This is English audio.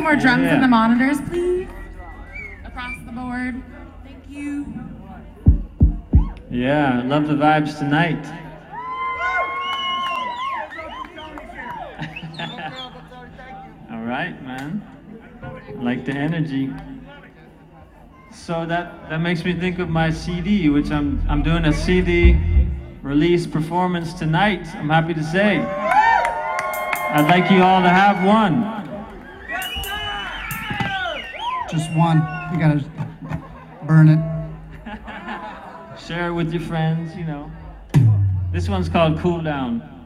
more drums in the monitors, please. Across the board. Thank you. Yeah, love the vibes tonight. All right, man. I like the energy. So that makes me think of my CD, which I'm doing a CD release performance tonight. I'm happy to say. I'd like you all to have one. Just one. You gotta burn it. Share it with your friends, you know. This one's called Cool Down.